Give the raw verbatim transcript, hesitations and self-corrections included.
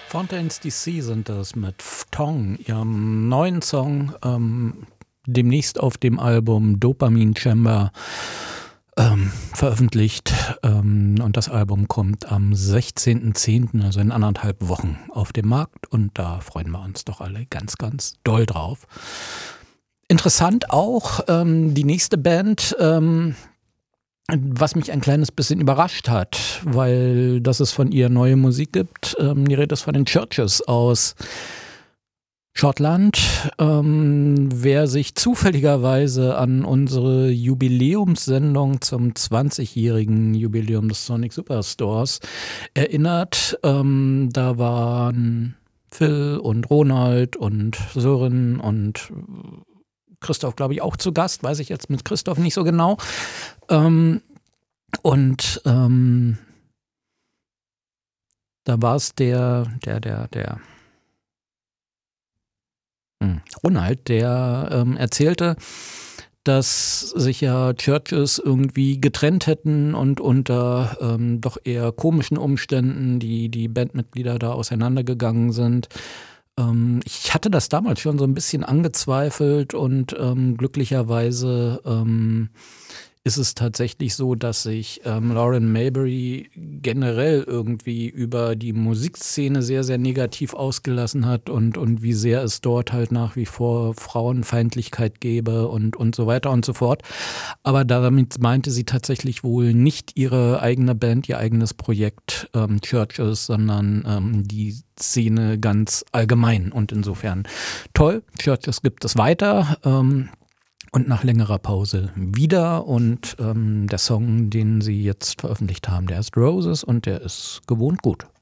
Fountains D C sind das mit Phtong, ihrem neuen Song, ähm, demnächst auf dem Album Dopamine Chamber ähm, veröffentlicht. Ähm, und das Album kommt am sechzehnten zehnten, also in anderthalb Wochen, auf den Markt. Und da freuen wir uns doch alle ganz, ganz doll drauf. Interessant auch, ähm, die nächste Band, ähm, was mich ein kleines bisschen überrascht hat, weil dass es von ihr neue Musik gibt. Ähm, die Rede ist von den Churches aus Schottland. Ähm, wer sich zufälligerweise an unsere Jubiläumssendung zum zwanzigjährigen Jubiläum des Sonic Superstores erinnert, ähm, da waren Phil und Ronald und Sören und Christoph, glaube ich, auch zu Gast, weiß ich jetzt mit Christoph nicht so genau. Ähm, und ähm, da war es der, der, der, der hm, Ronald, der ähm, erzählte, dass sich ja Churches irgendwie getrennt hätten und unter ähm, doch eher komischen Umständen die, die Bandmitglieder da auseinandergegangen sind. Ähm, ich hatte das damals schon so ein bisschen angezweifelt und ähm, glücklicherweise ähm, ist es tatsächlich so, dass sich ähm, Lauren Mayberry generell irgendwie über die Musikszene sehr, sehr negativ ausgelassen hat und, und wie sehr es dort halt nach wie vor Frauenfeindlichkeit gäbe und, und so weiter und so fort. Aber damit meinte sie tatsächlich wohl nicht ihre eigene Band, ihr eigenes Projekt ähm, Churches, sondern ähm, die Szene ganz allgemein. Und insofern toll, Churches gibt es weiter. Ähm, Und nach längerer Pause wieder. Und ähm, der Song, den sie jetzt veröffentlicht haben, der ist Roses und der ist gewohnt gut.